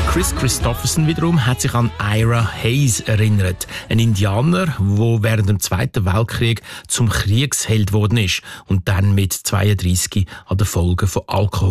Chris Christopherson wiederum hat sich an Ira Hayes erinnert, ein Indianer, der während dem Zweiten Weltkrieg zum Kriegsheld geworden ist und dann mit 32 an den Folgen von Alkohol